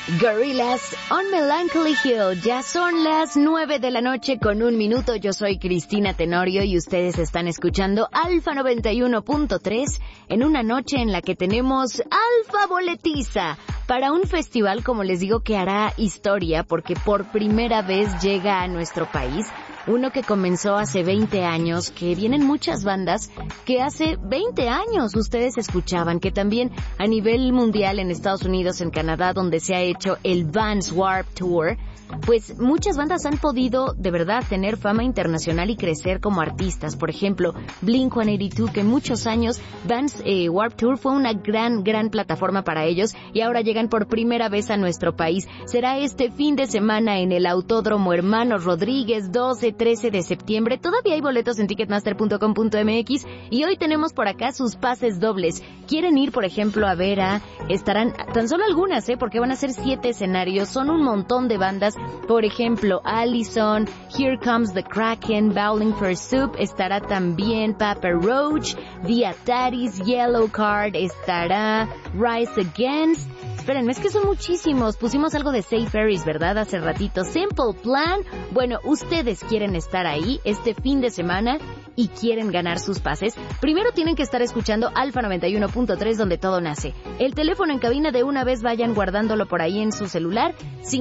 Gorillaz on Melancholy Hill. Ya son las 9 de la noche con 1 minuto. Yo soy Cristina Tenorio y ustedes están escuchando Alfa 91.3 en una noche en la que tenemos Alfa Boletiza para un festival, como les digo, que hará historia porque por primera vez llega a nuestro país. Uno que comenzó hace 20 años, que vienen muchas bandas que hace 20 años ustedes escuchaban, que también a nivel mundial en Estados Unidos, en Canadá, donde se ha hecho el Vans Warped Tour, pues muchas bandas han podido de verdad tener fama internacional y crecer como artistas. Por ejemplo, Blink-182, que muchos años Vans Warped Tour fue una gran plataforma para ellos y ahora llegan por primera vez a nuestro país. Será este fin de semana en el Autódromo Hermanos Rodríguez, 12-13 de septiembre. Todavía hay boletos en ticketmaster.com.mx y hoy tenemos por acá sus pases dobles. ¿Quieren ir, por ejemplo, a ver estarán tan solo algunas, porque van a ser 7 escenarios, son un montón de bandas? Por ejemplo, Allison, Here Comes the Kraken, Bowling for Soup, estará también Papa Roach, The Ataris, Yellow Card, estará Rise Against. Espérenme, es que son muchísimos. Pusimos algo de Say Ferries, ¿verdad? Hace ratito. Simple Plan. Bueno, ustedes quieren estar ahí este fin de semana y quieren ganar sus pases. Primero tienen que estar escuchando Alfa 91.3, donde todo nace. El teléfono en cabina, de una vez vayan guardándolo por ahí en su celular.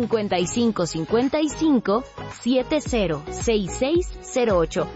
5555-706608.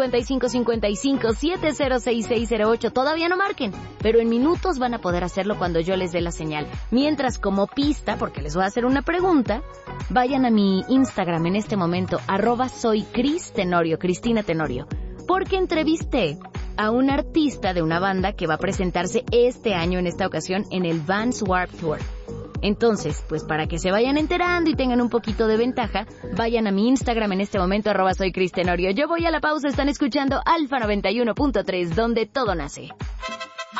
5555-706608. Todavía no marquen, pero en minutos van a poder hacerlo cuando yo les dé la señal. Mientras, como pista, porque les voy a hacer una pregunta, vayan a mi Instagram en este momento, @soycristenorio, Cristina Tenorio, porque entrevisté a un artista de una banda que va a presentarse este año, en esta ocasión, en el Vans Warped Tour. Entonces, pues para que se vayan enterando y tengan un poquito de ventaja, vayan a mi Instagram en este momento, @soycristenorio. Yo voy a la pausa, están escuchando Alfa 91.3, donde todo nace.